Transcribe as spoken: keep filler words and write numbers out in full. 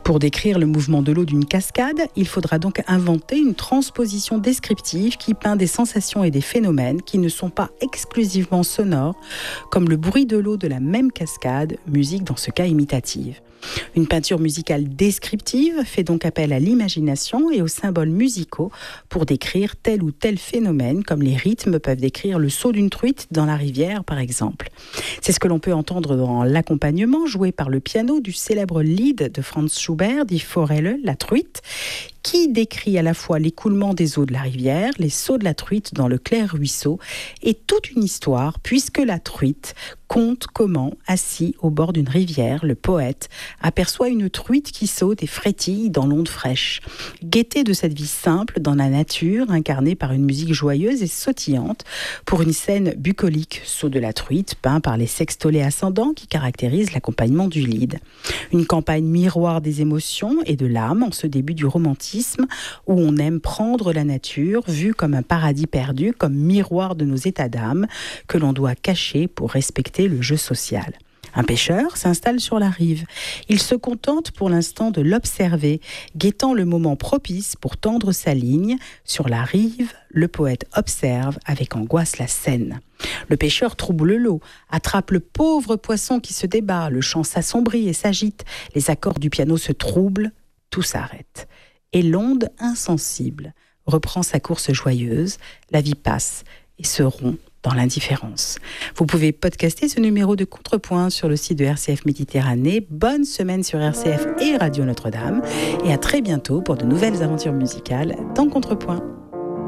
Pour décrire le mouvement de l'eau d'une cascade, il faudra donc inventer une transposition descriptive qui peint des sensations et des phénomènes qui ne sont pas exclusivement sonores, comme le bruit de l'eau de la même cascade, musique dans ce cas imitative. Une peinture musicale descriptive fait donc appel à l'imagination et aux symboles musicaux pour décrire tel ou tel phénomène, comme les rythmes peuvent décrire le saut d'une truite dans la rivière, par exemple. C'est ce que l'on peut entendre dans l'accompagnement joué par le piano du célèbre lied de Franz Schubert, Die Forelle, la truite, qui décrit à la fois l'écoulement des eaux de la rivière, les sauts de la truite dans le clair ruisseau, et toute une histoire, puisque la truite conte comment, assis au bord d'une rivière, le poète aperçoit une truite qui saute et frétille dans l'onde fraîche. Gaieté de cette vie simple dans la nature, incarnée par une musique joyeuse et sautillante, pour une scène bucolique, saut de la truite, peint par les sextolets ascendants qui caractérisent l'accompagnement du lied. Une campagne miroir des émotions et de l'âme en ce début du romantisme, où on aime prendre la nature, vue comme un paradis perdu, comme miroir de nos états d'âme, que l'on doit cacher pour respecter le jeu social. Un pêcheur s'installe sur la rive. Il se contente pour l'instant de l'observer, guettant le moment propice pour tendre sa ligne. Sur la rive, le poète observe avec angoisse la scène. Le pêcheur trouble l'eau, attrape le pauvre poisson qui se débat, le chant s'assombrit et s'agite, les accords du piano se troublent, tout s'arrête. Et l'onde insensible reprend sa course joyeuse, la vie passe et se rompt dans l'indifférence. Vous pouvez podcaster ce numéro de Contrepoint sur le site de R C F Méditerranée. Bonne semaine sur R C F et Radio Notre-Dame et à très bientôt pour de nouvelles aventures musicales dans Contrepoint.